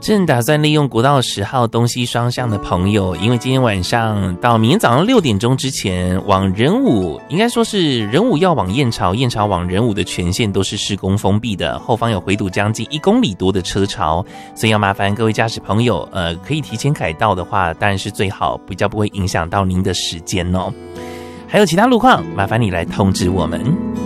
正打算利用国道10号东西双向的朋友，因为今天晚上到明天早上6点钟之前，往仁武，应该说是仁武要往燕巢，燕巢往仁武的全线都是施工封闭的，后方有回堵将近1公里多的车潮，所以要麻烦各位驾驶朋友，可以提前改道的话，当然是最好，比较不会影响到您的时间哦。还有其他路况，麻烦你来通知我们。